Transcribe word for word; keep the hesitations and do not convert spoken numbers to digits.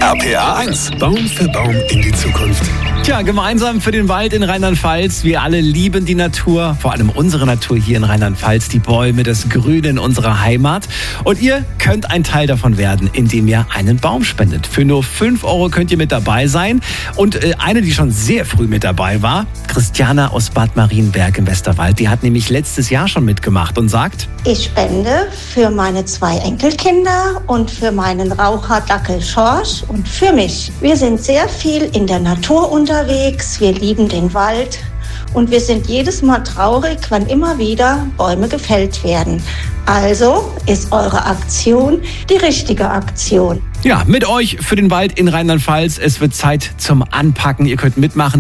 R P R eins. Baum für Baum in die Zukunft. Tja, gemeinsam für den Wald in Rheinland-Pfalz. Wir alle lieben die Natur, vor allem unsere Natur hier in Rheinland-Pfalz, die Bäume, das Grüne in unserer Heimat. Und ihr könnt ein Teil davon werden, indem ihr einen Baum spendet. Für nur fünf Euro könnt ihr mit dabei sein. Und äh, eine, die schon sehr früh mit dabei war, Christiana aus Bad Marienberg im Westerwald, die hat nämlich letztes Jahr schon mitgemacht und sagt: Ich spende für meine zwei Enkelkinder und für meinen Raucherdackel Schorsch und für mich. Wir sind sehr viel in der Natur unterwegs, wir lieben den Wald und wir sind jedes Mal traurig, wenn immer wieder Bäume gefällt werden. Also ist eure Aktion die richtige Aktion. Ja, mit euch für den Wald in Rheinland-Pfalz. Es wird Zeit zum Anpacken. Ihr könnt mitmachen.